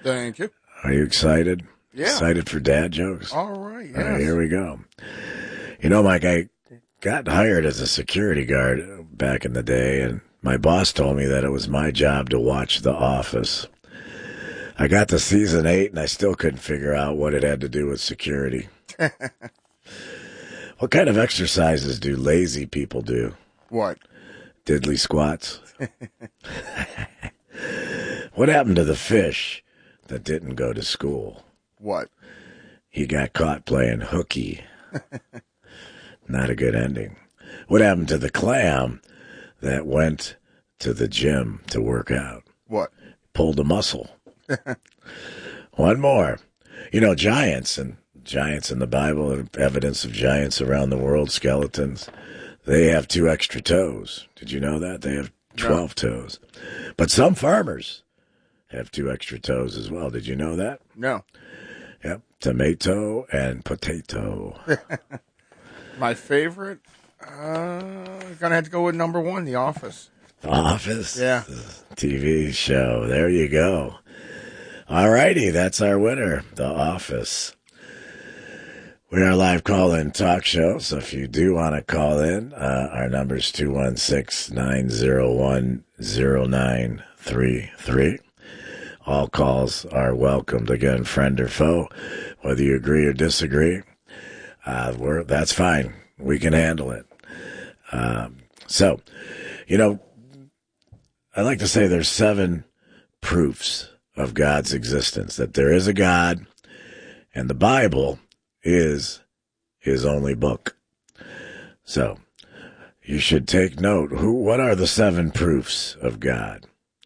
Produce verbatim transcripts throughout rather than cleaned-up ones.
Thank you. Are you excited? Yeah. Excited for dad jokes? All right, yes. All right, here we go. You know, Mike, I got hired as a security guard back in the day, and my boss told me that it was my job to watch The Office. I got to season eight, and I still couldn't figure out what it had to do with security. What kind of exercises do lazy people do? What? Diddly squats. What happened to the fish that didn't go to school? What? He got caught playing hooky. Not a good ending. What happened to the clam that went to the gym to work out? What? Pulled a muscle. One more. You know, giants and giants in the Bible, evidence of giants around the world, skeletons, they have two extra toes. Did you know that? They have twelve no. toes. But some farmers have two extra toes as well. Did you know that? No. Yep. Tomato and potato. My favorite? Uh, gonna have to go with number one, The Office. The Office? Yeah. T V show. There you go. All righty. That's our winner, The Office. We are a live call-in talk show, so if you do want to call in, uh, our number is two one six, nine zero one, zero nine three three. All calls are welcomed. Again, friend or foe, whether you agree or disagree, uh, we're, that's fine. We can handle it. Um, so, you know, I like to say there's seven proofs of God's existence, that there is a God, and the Bible is his only book. So, you should take note. Who? What are the seven proofs of God?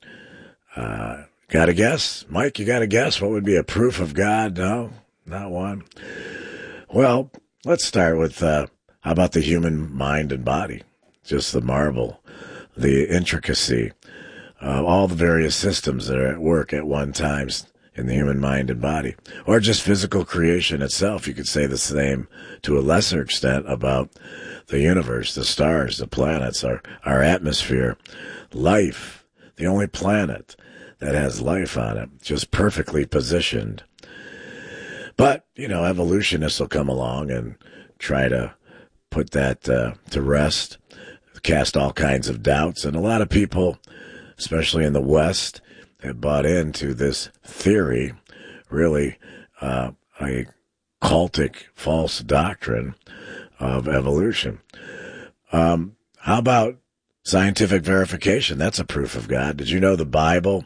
Uh, got a guess? Mike, you got a guess? What would be a proof of God? No, not one. Well, let's start with, uh, how about the human mind and body? Just the marvel, the intricacy, uh, all the various systems that are at work at one time in the human mind and body, or just physical creation itself. You could say the same to a lesser extent about the universe, the stars, the planets, our, our atmosphere, life, the only planet that has life on it, just perfectly positioned. But, you know, evolutionists will come along and try to put that uh, to rest, cast all kinds of doubts, and a lot of people, especially in the West, have bought into this theory, really uh, a cultic false doctrine of evolution. Um, how about scientific verification? That's a proof of God. Did you know the Bible,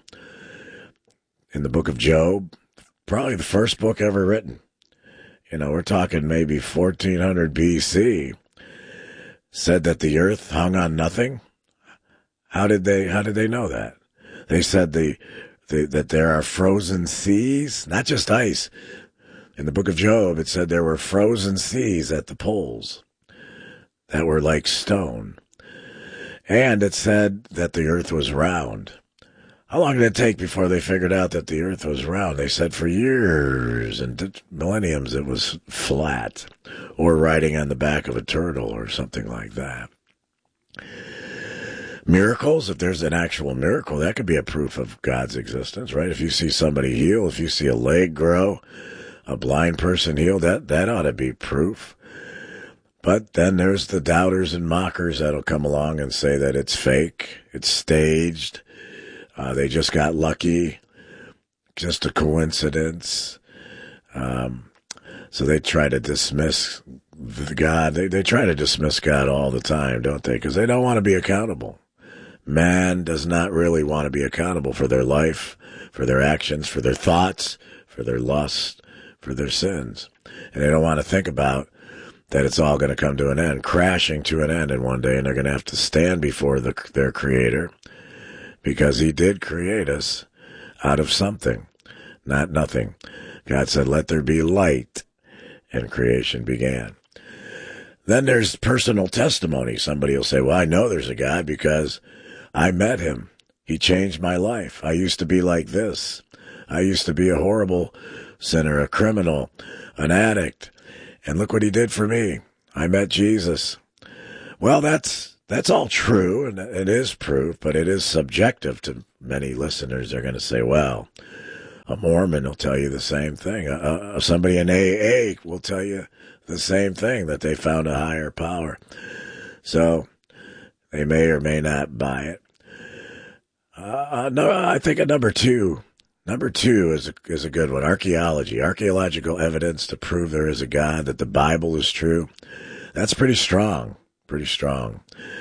in the book of Job, probably the first book ever written, you know, we're talking maybe fourteen hundred B C, said that the earth hung on nothing? How did they, how did they know that? They said the, the, that there are frozen seas, not just ice. In the book of Job, it said there were frozen seas at the poles that were like stone. And it said that the earth was round. How long did it take before they figured out that the earth was round? They said for years and millenniums it was flat, or riding on the back of a turtle or something like that. Miracles, if there's an actual miracle, that could be a proof of God's existence, right? If you see somebody heal, if you see a leg grow, a blind person healed, that, that ought to be proof. But then there's the doubters and mockers that'll come along and say that it's fake, it's staged, uh, they just got lucky, just a coincidence. Um, so they try to dismiss the God. They, they try to dismiss God all the time, don't they? Because they don't want to be accountable. Man does not really want to be accountable for their life, for their actions, for their thoughts, for their lust, for their sins. And they don't want to think about that it's all going to come to an end, crashing to an end in one day, and they're going to have to stand before the, their Creator, because he did create us out of something, not nothing. God said, let there be light, and creation began. Then there's personal testimony. Somebody will say, well, I know there's a God because I met him. He changed my life. I used to be like this. I used to be a horrible sinner, a criminal, an addict. And look what he did for me. I met Jesus. Well, that's that's all true, and it is proof, but it is subjective to many listeners. They're going to say, well, A Mormon will tell you the same thing. Uh, somebody in A A will tell you the same thing, that they found a higher power. So they may or may not buy it. Uh, no, I think a number two, number two is a, is a good one. Archaeology, archaeological evidence to prove there is a God, that the Bible is true. That's pretty strong, pretty strong.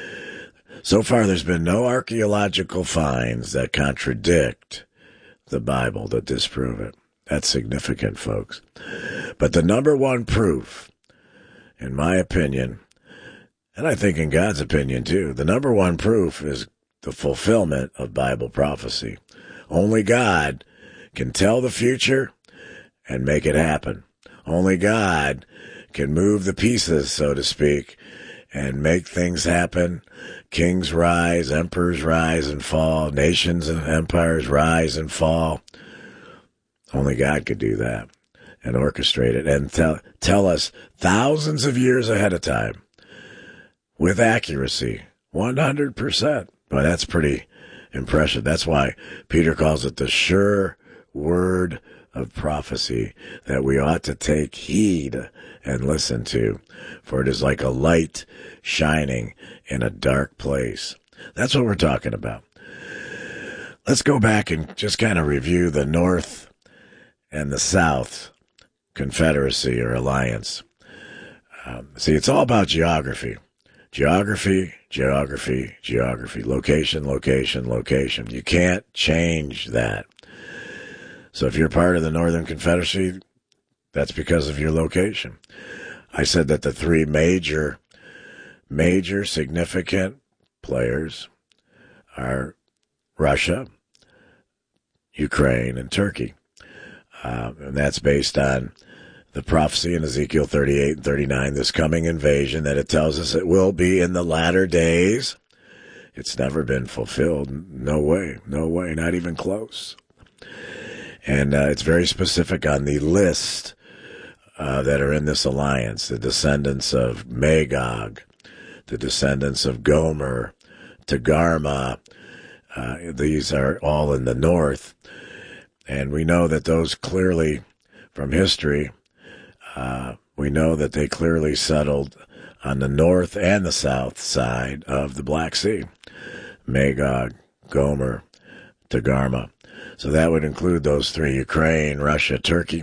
So far, there's been no archaeological finds that contradict the Bible, that disprove it. That's significant, folks. But the number one proof, in my opinion, and I think in God's opinion too, the number one proof is the fulfillment of Bible prophecy. Only God can tell the future and make it happen. Only God can move the pieces, so to speak, and make things happen. Kings rise, emperors rise and fall, nations and empires rise and fall. Only God could do that and orchestrate it and tell tell us thousands of years ahead of time with accuracy, one hundred percent. But that's pretty impressive. That's why Peter calls it the sure word of prophecy, that we ought to take heed and listen to, for it is like a light shining in a dark place. That's what we're talking about. Let's go back and just kind of review the North and the South Confederacy or alliance. Um, see, it's all about geography. Geography, geography, geography, location, location, location. You can't change that. So if you're part of the Northern Confederacy, that's because of your location. I said that the three major, major significant players are Russia, Ukraine, and Turkey. Um, and that's based on the prophecy in Ezekiel thirty-eight and thirty-nine, this coming invasion, that it tells us it will be in the latter days. It's never been fulfilled. No way, no way, not even close. And uh, it's very specific on the list uh, that are in this alliance, the descendants of Magog, the descendants of Gomer, Togarmah. Uh, these are all in the north. And we know that those clearly, from history, uh, we know that they clearly settled on the north and the south side of the Black Sea. Magog, Gomer, Togarmah. So that would include those three: Ukraine, Russia, Turkey.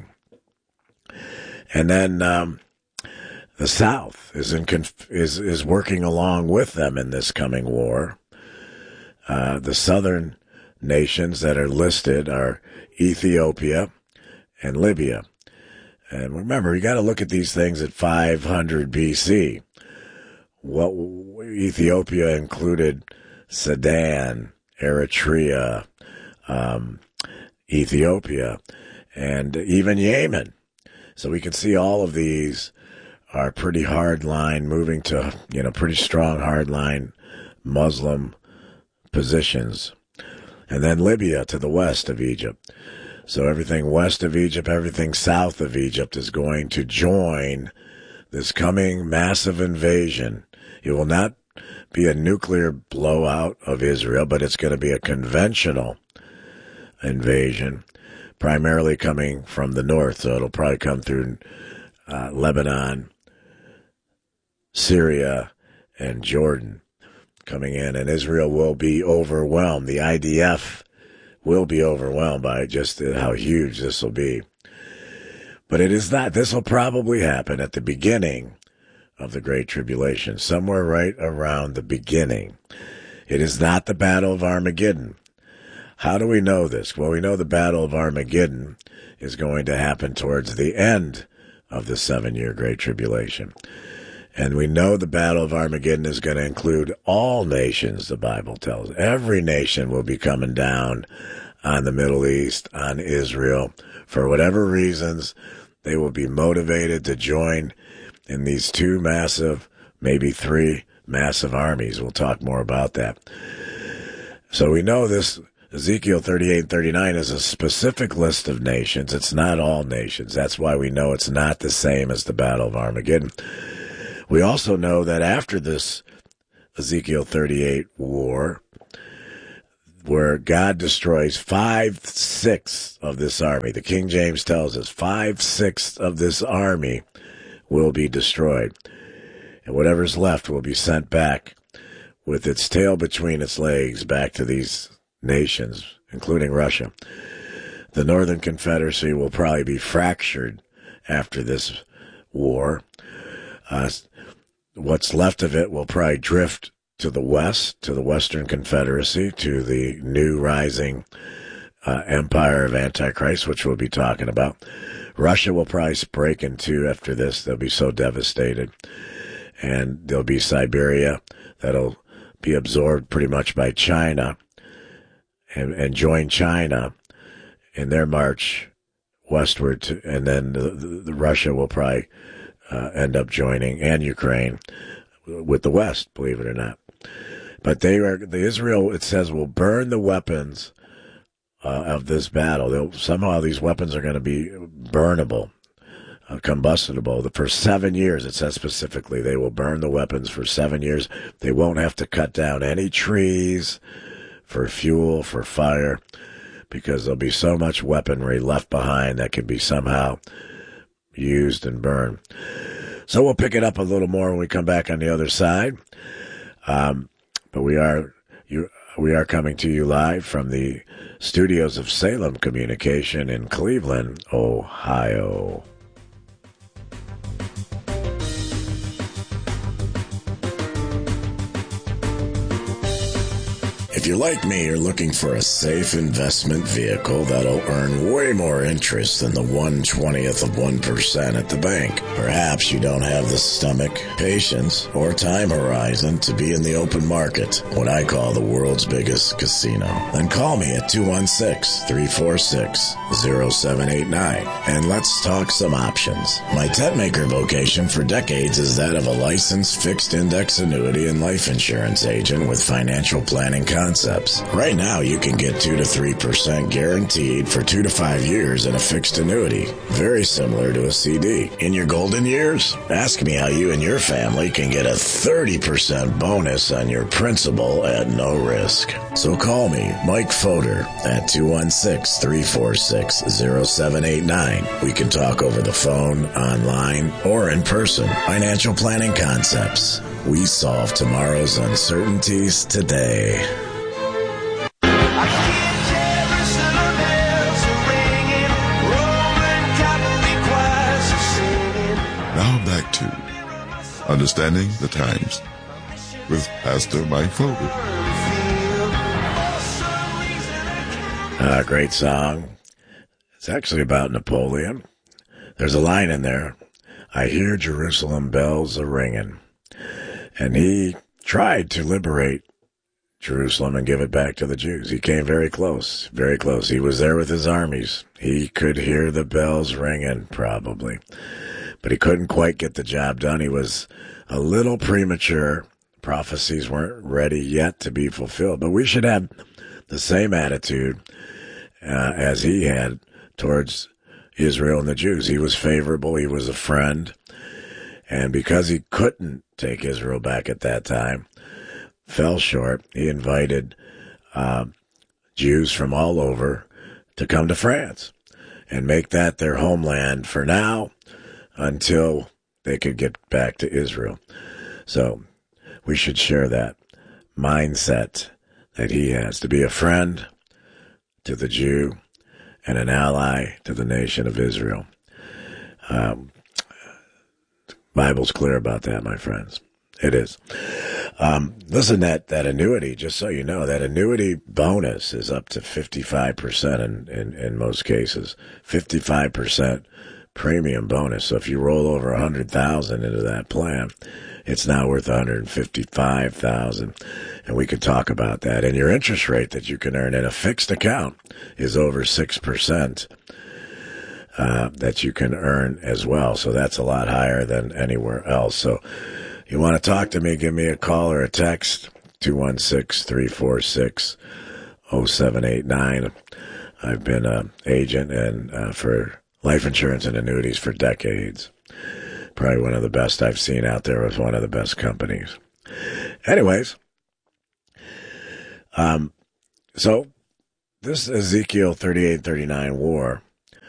And then um, the South is in conf- is is working along with them in this coming war. Uh, the southern nations that are listed are Ethiopia and Libya. And remember, you got to look at these things at five hundred B C. What Ethiopia included Sudan, Eritrea, um, Ethiopia, and even Yemen. So we can see all of these are pretty hard line, moving to, you know, pretty strong hard line Muslim positions. And then Libya to the west of Egypt. So everything west of Egypt, everything south of Egypt is going to join this coming massive invasion. It will not be a nuclear blowout of Israel, but it's going to be a conventional invasion, primarily coming from the north. So it'll probably come through uh, Lebanon, Syria, and Jordan coming in, and Israel will be overwhelmed. The I D F will be overwhelmed by just how huge this will be. But it is not. This will probably happen at the beginning of the Great Tribulation, somewhere right around the beginning. It is not the Battle of Armageddon. How do we know this? Well, we know the Battle of Armageddon is going to happen towards the end of the seven-year Great Tribulation. And we know the Battle of Armageddon is going to include all nations, the Bible tells. Every nation will be coming down on the Middle East, on Israel. For whatever reasons, they will be motivated to join in these two massive, maybe three massive armies. We'll talk more about that. So we know this Ezekiel thirty-eight and thirty-nine is a specific list of nations. It's not all nations. That's why we know it's not the same as the Battle of Armageddon. We also know that after this Ezekiel thirty-eight war, where God destroys five-sixths of this army. The King James tells us five-sixths of this army will be destroyed. And whatever's left will be sent back with its tail between its legs back to these nations, including Russia. The Northern Confederacy will probably be fractured after this war. Uh, what's left of it will probably drift to the west, to the Western Confederacy, to the new rising uh, empire of Antichrist, which we'll be talking about. Russia will probably break in two after this. They'll be so devastated. And there'll be Siberia that'll be absorbed pretty much by China and, and join China in their march westward. To, and then the, the Russia will probably uh, end up joining, and Ukraine, with the West, believe it or not. But they are, the Israel, it says, will burn the weapons uh, of this battle. They'll, somehow these weapons are going to be burnable, uh, combustible. For seven years, it says specifically, they will burn the weapons for seven years. They won't have to cut down any trees for fuel, for fire, because there'll be so much weaponry left behind that can be somehow used and burned. So we'll pick it up a little more when we come back on the other side. Um, but we are you we are coming to you live from the studios of Salem Communication in Cleveland, Ohio. If you're like me, you're looking for a safe investment vehicle that'll earn way more interest than the one twentieth of one percent at the bank. Perhaps you don't have the stomach, patience, or time horizon to be in the open market, what I call the world's biggest casino. Then call me at two one six, three four six, zero seven eight nine and let's talk some options. My tent maker vocation for decades is that of a licensed fixed index annuity and life insurance agent with financial planning concepts. Right now, you can get two to three percent guaranteed for two to five years in a fixed annuity. Very similar to a C D. In your golden years, ask me how you and your family can get a thirty percent bonus on your principal at no risk. So call me, Mike Fodor, at two one six, three four six, zero seven eight nine. We can talk over the phone, online, or in person. Financial planning concepts. We solve tomorrow's uncertainties today. Now back to Understanding the Times with Pastor Mike Fodor. Uh, great song. It's actually about Napoleon. There's a line in there. I hear Jerusalem bells a-ringing. And he tried to liberate Jerusalem and give it back to the Jews. He came very close, very close. He was there with his armies. He could hear the bells ringing, probably. But he couldn't quite get the job done. He was a little premature. Prophecies weren't ready yet to be fulfilled. But we should have the same attitude uh, as he had towards Israel and the Jews. He was favorable. He was a friend. And because he couldn't take Israel back at that time, fell short, he invited uh, Jews from all over to come to France and make that their homeland for now until they could get back to Israel. So we should share that mindset that he has, to be a friend to the Jew and an ally to the nation of Israel. Um, Bible's clear about that, my friends. It is. Um, listen, that, that annuity, just so you know, that annuity bonus is up to fifty-five percent in, in, in most cases. fifty-five percent premium bonus. So if you roll over one hundred thousand dollars into that plan, it's now worth one hundred fifty-five thousand dollars. And we could talk about that. And your interest rate that you can earn in a fixed account is over six percent. Uh, that you can earn as well. So that's a lot higher than anywhere else. So you want to talk to me, give me a call or a text, two one six, three four six, zero seven eight nine. I've been an agent and uh, for life insurance and annuities for decades. Probably one of the best I've seen out there with one of the best companies. Anyways, um, so this Ezekiel thirty-eight thirty-nine war,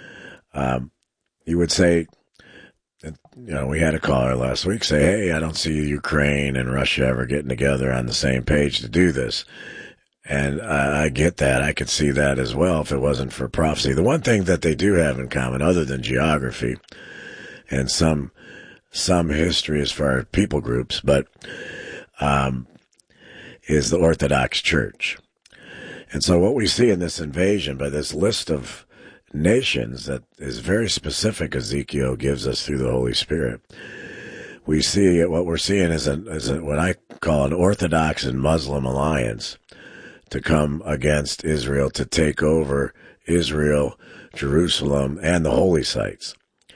um, you would say, you know, we had a caller last week say, hey, I don't see Ukraine and Russia ever getting together on the same page to do this. And I, I get that. I could see that as well if it wasn't for prophecy. The one thing that they do have in common, other than geography and some some history as far as people groups, but um, is the Orthodox Church. And so what we see in this invasion, by this list of nations that is very specific, Ezekiel gives us through the Holy Spirit, we see what we're seeing is, a, is a, what I call an Orthodox and Muslim alliance to come against Israel, to take over Israel, Jerusalem, and the holy sites.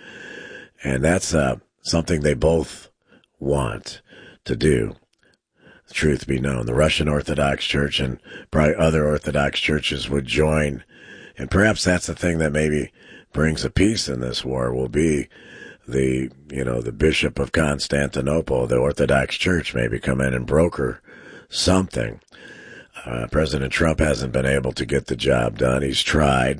And that's uh, something they both want to do. Truth be known, the Russian Orthodox Church and probably other Orthodox churches would join, and perhaps that's the thing that maybe brings a peace in this war, will be the, you know, the Bishop of Constantinople, the Orthodox Church, maybe come in and broker something. Uh, President Trump hasn't been able to get the job done. He's tried.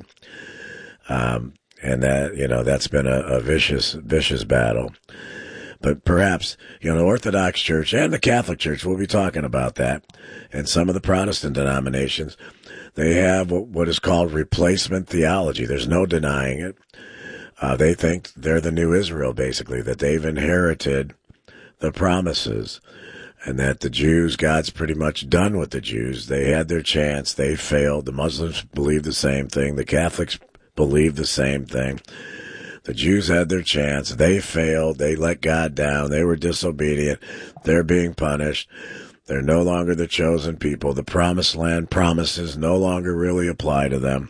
Um, and that, you know, that's been a, a vicious, vicious battle. But perhaps, you know, the Orthodox Church and the Catholic Church, we'll be talking about that, and some of the Protestant denominations, they have what is called replacement theology. There's no denying it. Uh, they think they're the new Israel, basically, that they've inherited the promises, and that the Jews, God's pretty much done with the Jews. They had their chance. They failed. The Muslims believe the same thing. The Catholics believe the same thing. The Jews had their chance. They failed. They let God down. They were disobedient. They're being punished. They're no longer the chosen people. The promised land promises no longer really apply to them.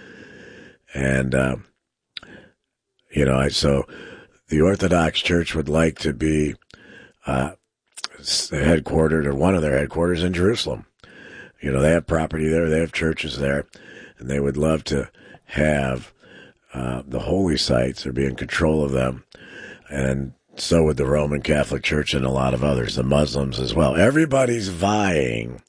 And, uh, you know, I, so the Orthodox Church would like to be uh, headquartered, or one of their headquarters, in Jerusalem. You know, they have property there. They have churches there. And they would love to have Uh, the holy sites, or be in control of them, and so would the Roman Catholic Church and a lot of others, the Muslims as well. Everybody's vying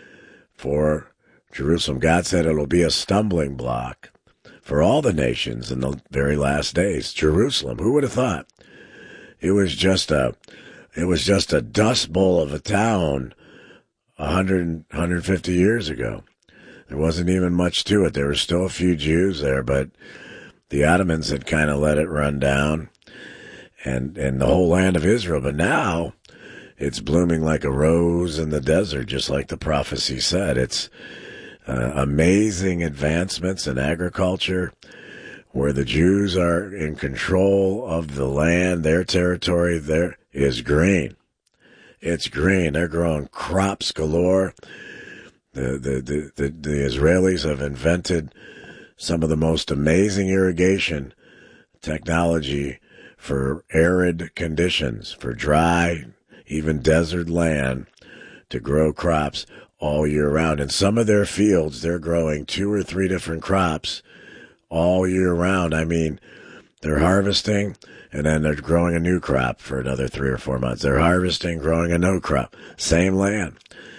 for Jerusalem. God said it'll be a stumbling block for all the nations in the very last days. Jerusalem, who would have thought? It was just a, it was just a dust bowl of a town one hundred, one hundred fifty years ago. There wasn't even much to it. There were still a few Jews there, but the Ottomans had kind of let it run down, and, and the whole land of Israel. But now it's blooming like a rose in the desert, just like the prophecy said. It's uh, amazing advancements in agriculture, where the Jews are in control of the land, their territory. There is green. It's green. They're growing crops galore. The, the, the, the, the Israelis have invented some of the most amazing irrigation technology for arid conditions, for dry, even desert land, to grow crops all year round. In some of their fields, they're growing two or three different crops all year round. I mean, they're harvesting, and then they're growing a new crop for another three or four months. They're harvesting, growing a new crop, same land.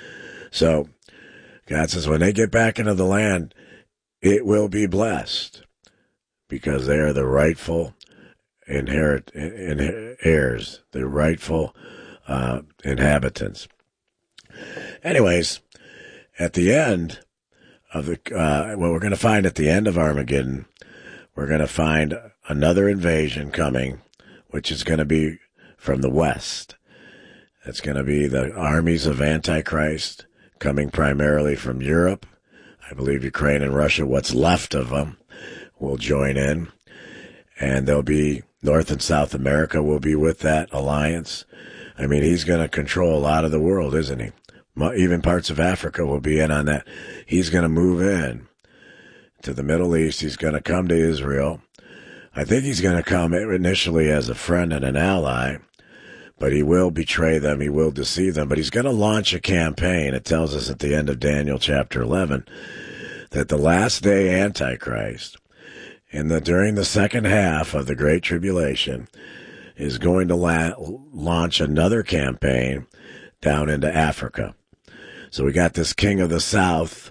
So God says when they get back into the land, it will be blessed, because they are the rightful inherit in, heirs, the rightful uh, inhabitants. Anyways, at the end of the, uh, what we're going to find at the end of Armageddon, we're going to find another invasion coming, which is going to be from the west. It's going to be the armies of Antichrist coming primarily from Europe. I believe Ukraine and Russia, what's left of them, will join in. And there'll be North and South America will be with that alliance. I mean, he's going to control a lot of the world, isn't he? Even parts of Africa will be in on that. He's going to move in to the Middle East. He's going to come to Israel. I think he's going to come initially as a friend and an ally, but he will betray them. He will deceive them. But he's going to launch a campaign. It tells us at the end of Daniel chapter eleven that the last day Antichrist, in the during the second half of the Great Tribulation, is going to la- launch another campaign down into Africa. So we got this king of the south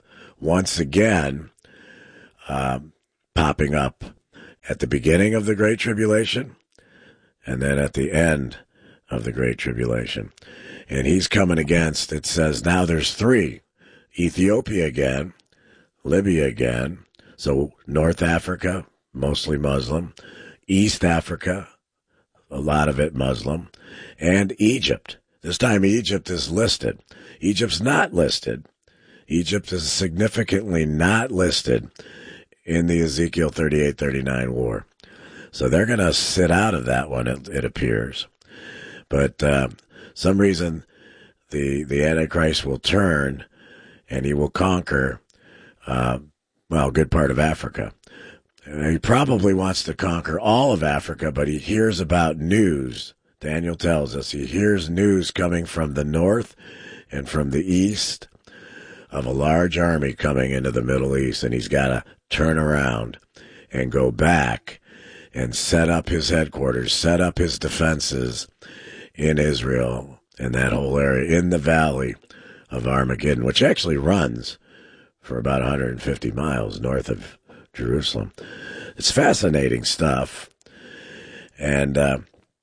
once again uh, popping up at the beginning of the Great Tribulation and then at the end of the Great Tribulation. And he's coming against, it says now there's three, Ethiopia again, Libya again, so North Africa, mostly Muslim, East Africa, a lot of it Muslim, and Egypt. This time Egypt is listed. Egypt's not listed. Egypt is significantly not listed in the Ezekiel thirty-eight thirty-nine war. So they're going to sit out of that one, it, it appears. But uh, some reason the the Antichrist will turn and he will conquer, uh, well, a good part of Africa. And he probably wants to conquer all of Africa, but he hears about news. Daniel tells us he hears news coming from the north and from the east of a large army coming into the Middle East, and he's got to turn around and go back and set up his headquarters, set up his defenses in Israel and that whole area, in the valley of Armageddon, which actually runs for about one hundred fifty miles north of Jerusalem. It's fascinating stuff. And, uh,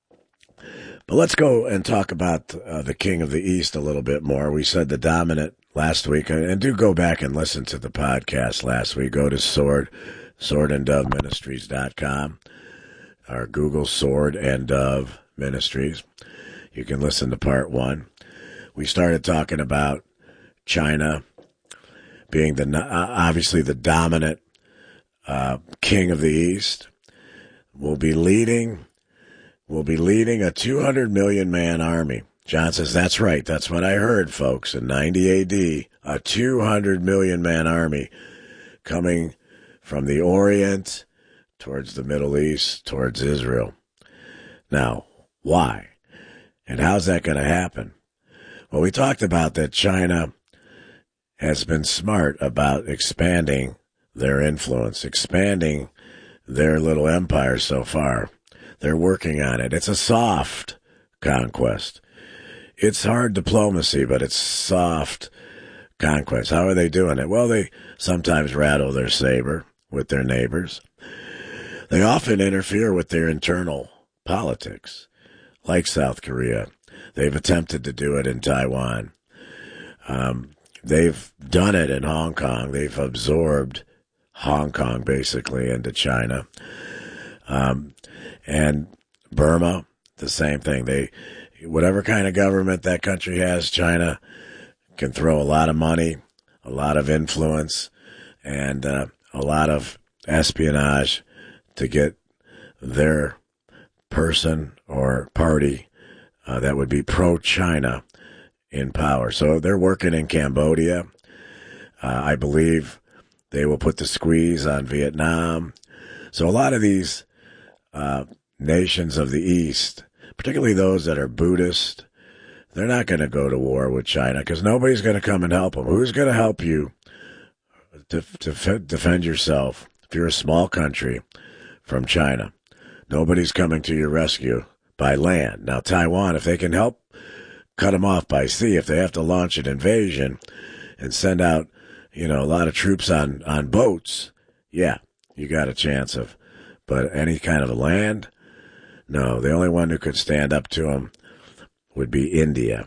but let's go and talk about uh, the King of the East a little bit more. We said the dominant last week, and do go back and listen to the podcast last week. Go to Sword, sword and dove ministries dot com, or Google Sword and Dove Ministries. You can listen to part one. We started talking about China being the uh, obviously the dominant uh, king of the East. Will be leading. Will be leading a two hundred million man army. John says, that's right. That's what I heard, folks. In ninety A D, a two hundred million man army coming from the Orient towards the Middle East, towards Israel. Now, why? And how's that going to happen? Well, we talked about that China has been smart about expanding their influence, expanding their little empire so far. They're working on it. It's a soft conquest. It's hard diplomacy, but it's soft conquest. How are they doing it? Well, they sometimes rattle their saber with their neighbors. They often interfere with their internal politics, like South Korea. They've attempted to do it in Taiwan. Um, they've done it in Hong Kong. They've absorbed Hong Kong, basically, into China. Um, and Burma, the same thing. They, whatever kind of government that country has, China can throw a lot of money, a lot of influence, and uh, a lot of espionage to get their person or party uh, that would be pro-China in power. So they're working in Cambodia. Uh, I believe they will put the squeeze on Vietnam. So a lot of these uh, nations of the East, particularly those that are Buddhist, they're not going to go to war with China because nobody's going to come and help them. Who's going to help you to, to f- defend yourself if you're a small country from China? Nobody's coming to your rescue by land. Now, Taiwan, if they can help cut them off by sea, if they have to launch an invasion and send out, you know, a lot of troops on, on boats, yeah, you got a chance of. But any kind of land, no. The only one who could stand up to them would be India.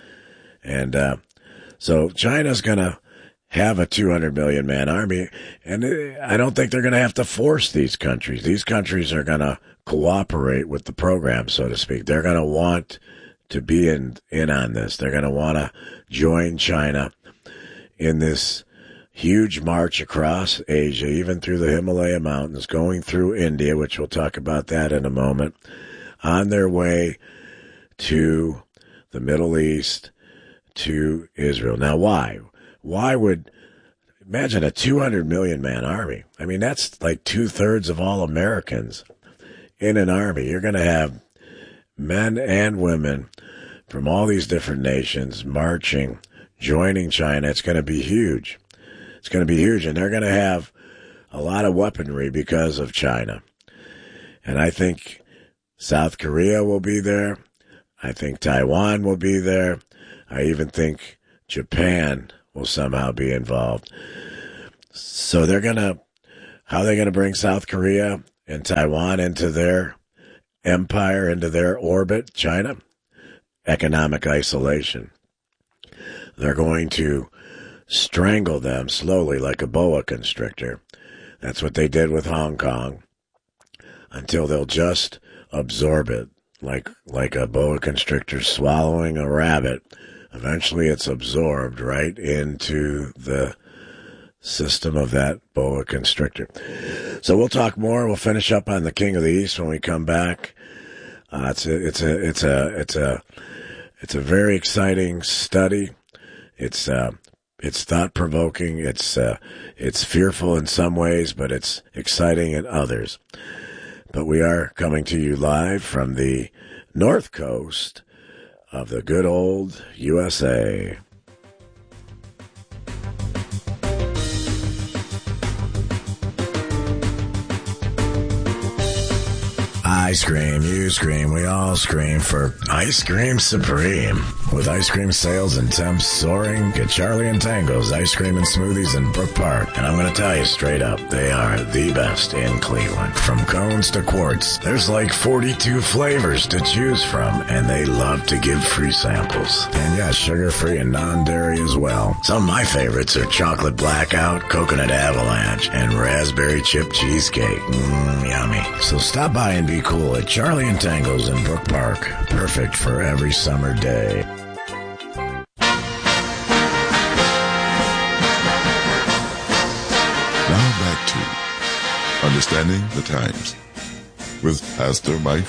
And uh, so China's going to have a two hundred million man army, and I don't think they're going to have to force these countries. These countries are going to cooperate with the program, so to speak. They're going to want to be in, in on this. They're going to want to join China in this huge march across Asia, even through the Himalaya Mountains, going through India, which we'll talk about that in a moment, on their way to the Middle East, to Israel. Now, why? Why would, imagine a two hundred million man army. I mean, that's like two-thirds of all Americans in an army. You're going to have men and women from all these different nations marching, joining China. It's going to be huge. It's going to be huge, and they're going to have a lot of weaponry because of China. And I think South Korea will be there. I think Taiwan will be there. I even think Japan will somehow be involved. So they're going to, how are they going to bring South Korea and Taiwan into their empire, into their orbit, China? Economic isolation. They're going to strangle them slowly like a boa constrictor. That's what they did with Hong Kong until they'll just absorb it like like a boa constrictor swallowing a rabbit. Eventually it's absorbed right into the system of that boa constrictor. So we'll talk more. We'll finish up on the King of the East when we come back. Uh, it's a, it's a, it's a, it's a, it's a very exciting study. It's, uh, it's thought-provoking. It's, uh, it's fearful in some ways, but it's exciting in others. But we are coming to you live from the north coast of the good old U S A. I scream, you scream, we all scream for Ice Cream Supreme. With ice cream sales and temps soaring, get Charlie and Tango's Ice Cream and Smoothies in Brook Park. And I'm going to tell you straight up, they are the best in Cleveland. From cones to quarts, there's like forty-two flavors to choose from, and they love to give free samples. And yes, sugar-free and non-dairy as well. Some of my favorites are Chocolate Blackout, Coconut Avalanche, and Raspberry Chip Cheesecake. Mmm, yummy. So stop by and be cool at Charlie and Tango's in Brook Park. Perfect for every summer day. Now back to Understanding the Times with Pastor Mike